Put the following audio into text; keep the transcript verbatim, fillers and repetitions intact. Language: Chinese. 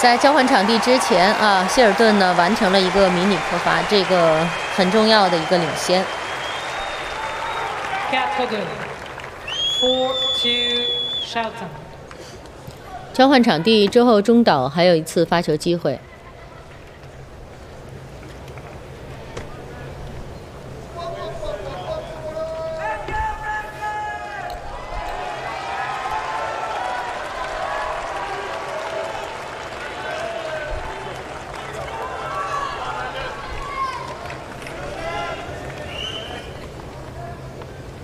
在交换场地之前啊，希尔顿呢完成了一个迷你破发，这个很重要的一个领先。 four two Shelton。 交换场地之后，中岛还有一次发球机会。